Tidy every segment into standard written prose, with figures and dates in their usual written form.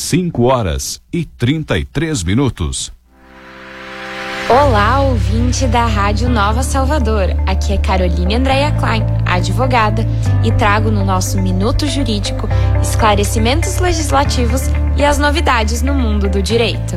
5h33. Olá, ouvinte da Rádio Nova Salvador. Aqui é Caroline Andréia Klein, advogada, e trago no nosso Minuto Jurídico esclarecimentos legislativos e as novidades no mundo do direito.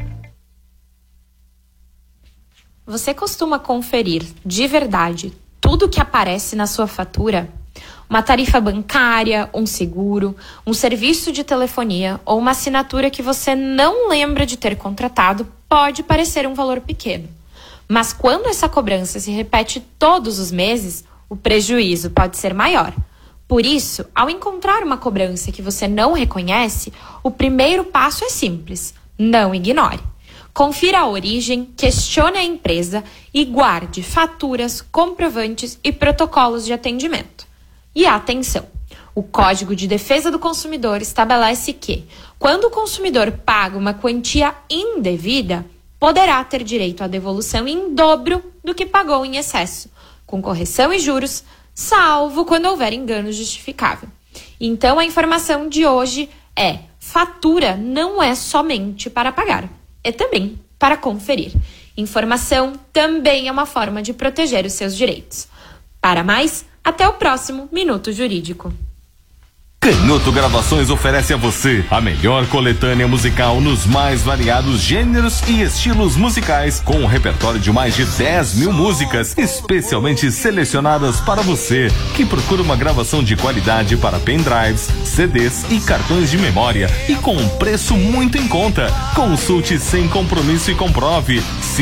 Você costuma conferir, de verdade, tudo que aparece na sua fatura? Uma tarifa bancária, um seguro, um serviço de telefonia ou uma assinatura que você não lembra de ter contratado pode parecer um valor pequeno. Mas quando essa cobrança se repete todos os meses, o prejuízo pode ser maior. Por isso, ao encontrar uma cobrança que você não reconhece, o primeiro passo é simples: não ignore. Confira a origem, questione a empresa e guarde faturas, comprovantes e protocolos de atendimento. E atenção! O Código de Defesa do Consumidor estabelece que, quando o consumidor paga uma quantia indevida, poderá ter direito à devolução em dobro do que pagou em excesso, com correção e juros, salvo quando houver engano justificável. Então, a informação de hoje é: fatura não é somente para pagar, é também para conferir. Informação também é uma forma de proteger os seus direitos. Para mais, até o próximo Minuto Jurídico. Canhoto Gravações oferece a você a melhor coletânea musical nos mais variados gêneros e estilos musicais, com um repertório de mais de 10.000 músicas, especialmente selecionadas para você que procura uma gravação de qualidade para pendrives, CDs e cartões de memória, e com um preço muito em conta. Consulte sem compromisso e comprove.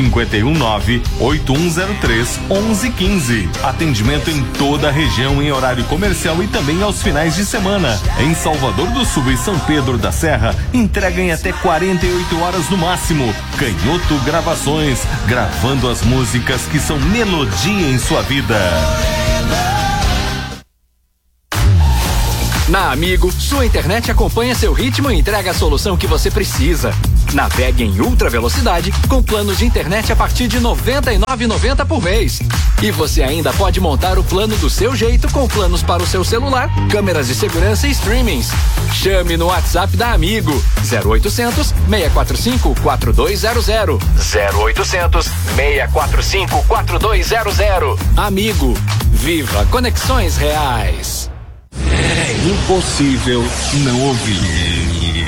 519-8103-1115. Atendimento em toda a região em horário comercial e também aos finais de semana. Em Salvador do Sul e São Pedro da Serra, entrega em até 48 horas no máximo. Canhoto Gravações, gravando as músicas que são melodia em sua vida. Na Amigo, sua internet acompanha seu ritmo e entrega a solução que você precisa. Navegue em ultra velocidade com planos de internet a partir de R$ 99,90 por mês. E você ainda pode montar o plano do seu jeito com planos para o seu celular, câmeras de segurança e streamings. Chame no WhatsApp da Amigo 0800 645 4200. 0800 645 4200. Amigo, viva conexões reais. É impossível não ouvir.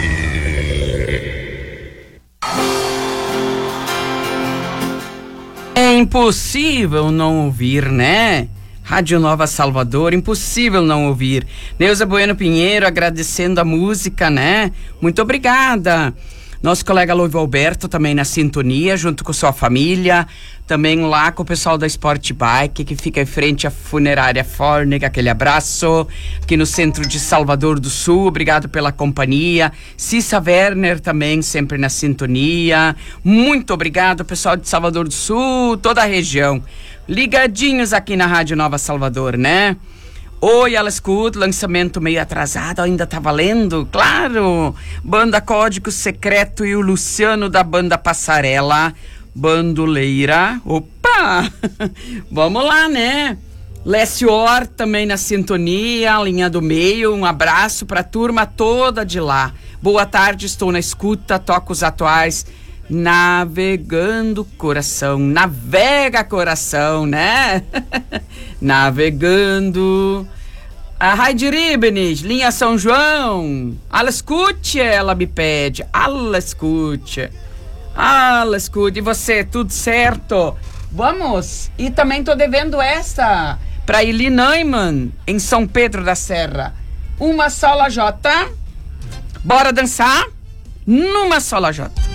É impossível não ouvir, né? Rádio Nova Salvador, impossível não ouvir. Neuza Bueno Pinheiro agradecendo a música, né? Muito obrigada. Nosso colega Loivo Alberto também na sintonia, junto com sua família. Também lá com o pessoal da Sport Bike, que fica em frente à Funerária Fornega. Aquele abraço. Aqui no centro de Salvador do Sul, obrigado pela companhia. Cissa Werner também sempre na sintonia. Muito obrigado, pessoal de Salvador do Sul, toda a região. Ligadinhos aqui na Rádio Nova Salvador, né? Oi, Alice Good, lançamento meio atrasado, ainda tá valendo? Claro! Banda Código Secreto e o Luciano da Banda Passarela, bandoleira. Opa! Vamos lá, né? Lécio Or também na sintonia, linha do meio, um abraço pra turma toda de lá. Boa tarde, estou na escuta, toco os atuais. Navegando coração, navega coração, né? Navegando. A Raide Ribnes, linha São João. Ela escute, ela me pede. Ela escute. Ela escute. E você, tudo certo? Vamos. E também tô devendo essa pra Eli Neumann, em São Pedro da Serra. Uma só lajota. Bora dançar? Numa só lajota.